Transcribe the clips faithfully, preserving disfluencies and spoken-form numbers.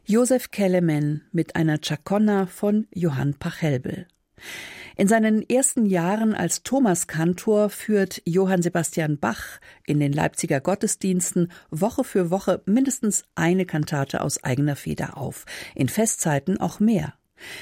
Josef Kelemen mit einer Chaconne von Johann Pachelbel. In seinen ersten Jahren als Thomaskantor führt Johann Sebastian Bach in den Leipziger Gottesdiensten Woche für Woche mindestens eine Kantate aus eigener Feder auf, in Festzeiten auch mehr.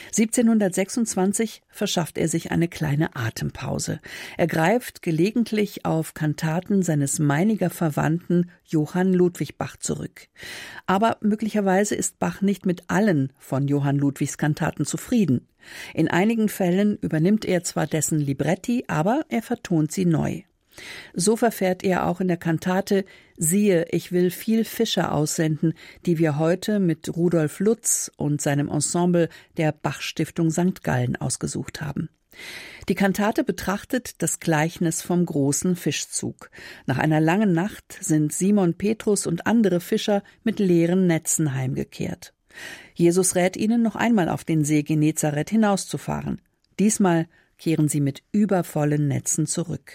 siebzehnhundertsechsundzwanzig verschafft er sich eine kleine Atempause. Er greift gelegentlich auf Kantaten seines Meininger Verwandten Johann Ludwig Bach zurück. Aber möglicherweise ist Bach nicht mit allen von Johann Ludwigs Kantaten zufrieden. In einigen Fällen übernimmt er zwar dessen Libretti, aber er vertont sie neu. So verfährt er auch in der Kantate »Siehe, ich will viel Fischer aussenden«, die wir heute mit Rudolf Lutz und seinem Ensemble der Bach-Stiftung Sankt Gallen ausgesucht haben. Die Kantate betrachtet das Gleichnis vom großen Fischzug. Nach einer langen Nacht sind Simon Petrus und andere Fischer mit leeren Netzen heimgekehrt. Jesus rät ihnen, noch einmal auf den See Genezareth hinauszufahren. Diesmal kehren sie mit übervollen Netzen zurück.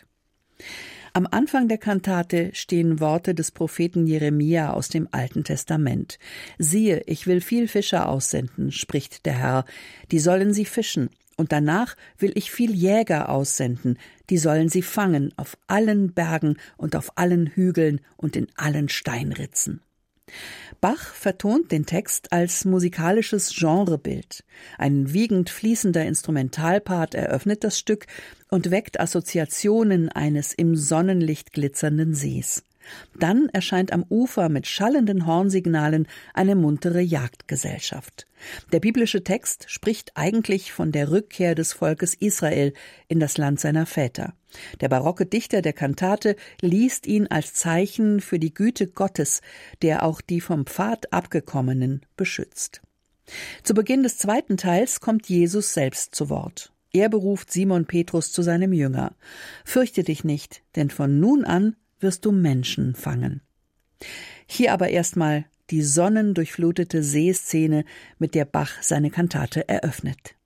Am Anfang der Kantate stehen Worte des Propheten Jeremia aus dem Alten Testament. »Siehe, ich will viel Fischer aussenden«, spricht der Herr, »die sollen sie fischen, und danach will ich viel Jäger aussenden, die sollen sie fangen auf allen Bergen und auf allen Hügeln und in allen Steinritzen.« Bach vertont den Text als musikalisches Genrebild. Ein wiegend fließender Instrumentalpart eröffnet das Stück und weckt Assoziationen eines im Sonnenlicht glitzernden Sees. Dann erscheint am Ufer mit schallenden Hornsignalen eine muntere Jagdgesellschaft. Der biblische Text spricht eigentlich von der Rückkehr des Volkes Israel in das Land seiner Väter. Der barocke Dichter der Kantate liest ihn als Zeichen für die Güte Gottes, der auch die vom Pfad Abgekommenen beschützt. Zu Beginn des zweiten Teils kommt Jesus selbst zu Wort. Er beruft Simon Petrus zu seinem Jünger. »Fürchte dich nicht, denn von nun an wirst du Menschen fangen.« Hier aber erstmal die sonnendurchflutete Seeszene, mit der Bach seine Kantate eröffnet.